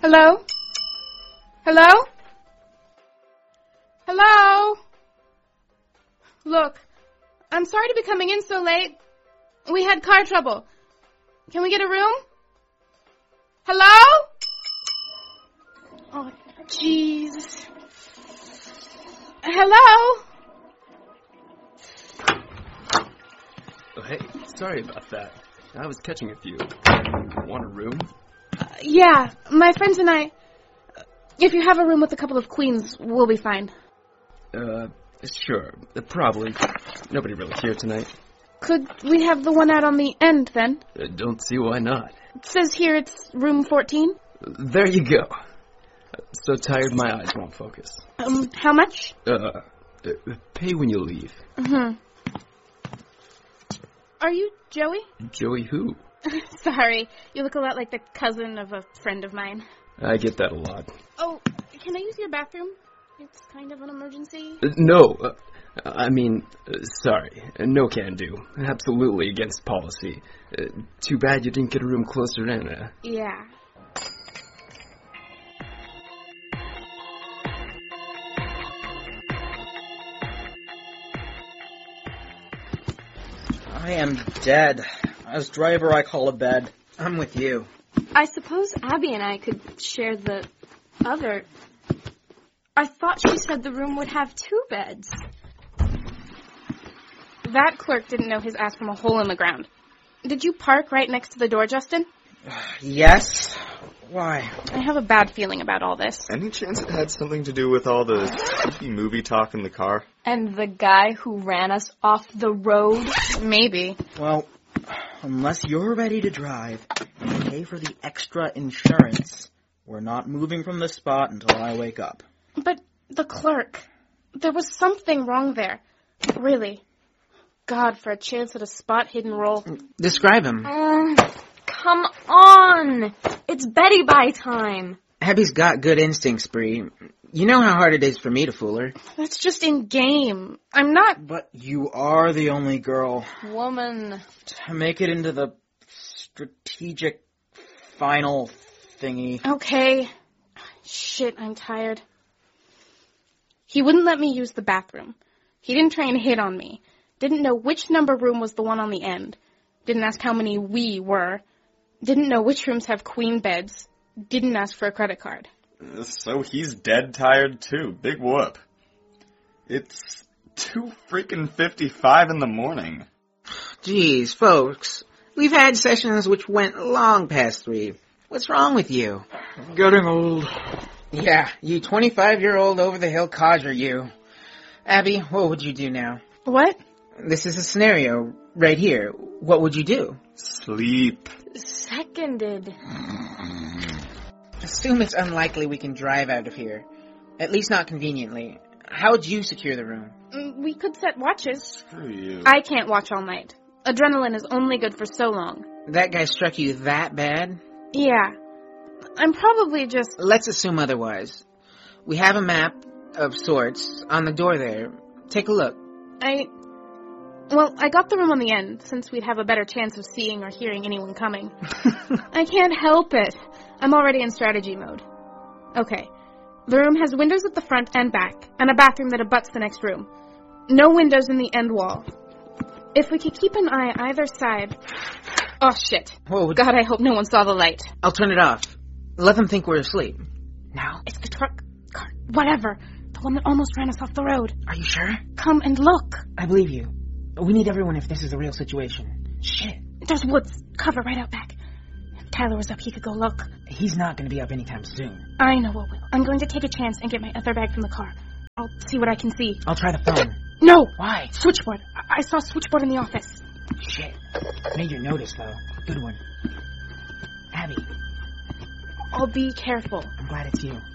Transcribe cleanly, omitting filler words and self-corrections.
Hello? Hello? Hello? Look, I'm sorry to be coming in so late. We had car trouble. Can we get a room? Hello? Oh, jeez. Hello? Oh, hey, sorry about that. I was catching a few. Want a room? Yeah, my friends and I... If you have a room with a couple of queens, we'll be fine. Sure. Probably. Nobody really here tonight. Could we have the one out on the end, then? Don't see why not. It says here it's room 14. There you go. So tired my eyes won't focus. How much? Pay when you leave. Mm-hmm. Are you Joey? Joey who? Sorry, you look a lot like the cousin of a friend of mine. I get that a lot. Oh, can I use your bathroom? It's kind of an emergency. No, sorry. No can do. Absolutely against policy. Too bad you didn't get a room closer in. Yeah. I am dead. As driver, I call a bed. I'm with you. I suppose Abby and I could share the other. I thought she said the room would have 2 beds. That clerk didn't know his ass from a hole in the ground. Did you park right next to the door, Justin? Yes. Why? I have a bad feeling about all this. Any chance it had something to do with all the spooky movie talk in the car? And the guy who ran us off the road? Maybe. Well, unless you're ready to drive and pay for the extra insurance, we're not moving from the spot until I wake up. But the clerk, there was something wrong there. Really. God, for a chance at a spot-hidden role. Describe him. Come on! It's Betty Bye time. Abby's got good instincts, Bree. You know how hard it is for me to fool her. That's just in game. I'm not... But you are the only girl Woman. to make it into the strategic final thingy. Okay. Shit, I'm tired. He wouldn't let me use the bathroom. He didn't try and hit on me. Didn't know which number room was the one on the end. Didn't ask how many we were. Didn't know which rooms have queen beds. Didn't ask for a credit card. So he's dead tired too. Big whoop. It's 2:55 in the morning. Geez, folks. We've had sessions which went long past 3. What's wrong with you? Getting old. Yeah, you 25-year-old over-the-hill codger, you. Abby, what would you do now? What? This is a scenario right here. What would you do? Sleep. Seconded. Assume it's unlikely we can drive out of here. At least not conveniently. How would you secure the room? We could set watches. Screw you. I can't watch all night. Adrenaline is only good for so long. That guy struck you that bad? Yeah. I'm probably just... Let's assume otherwise. We have a map of sorts on the door there. Take a look. I got the room on the end, since we'd have a better chance of seeing or hearing anyone coming. I can't help it. I'm already in strategy mode. Okay. The room has windows at the front and back, and a bathroom that abuts the next room. No windows in the end wall. If we could keep an eye either side... Oh, shit. Whoa. God, I hope no one saw the light. I'll turn it off. Let them think we're asleep. Now, it's the truck, car, whatever. The one that almost ran us off the road. Are you sure? Come and look. I believe you. We need everyone if this is a real situation. Shit. There's woods. Cover right out back. If Tyler was up, he could go look. He's not going to be up anytime soon. I know what will. I'm going to take a chance and get my other bag from the car. I'll see what I can see. I'll try the phone. No! Why? Switchboard. I saw a switchboard in the office. Shit. Major notice, though. Good one. Abby. I'll be careful. I'm glad it's you.